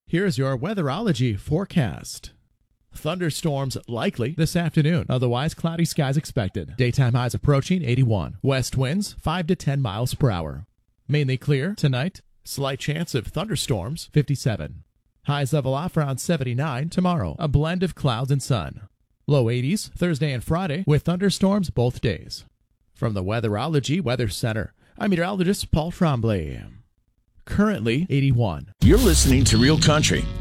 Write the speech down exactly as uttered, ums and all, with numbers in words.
Here's your weatherology forecast. Thunderstorms likely this afternoon. Otherwise, cloudy skies expected. Daytime highs approaching eighty-one. West winds five to ten miles per hour. Mainly clear tonight. Slight chance of thunderstorms, fifty-seven. Highs level off around seventy-nine tomorrow. A blend of clouds and sun. Low eighties Thursday and Friday with thunderstorms both days. From the Weatherology Weather Center, I'm meteorologist Paul Tremblay. Currently eighty-one. You're listening to Real Country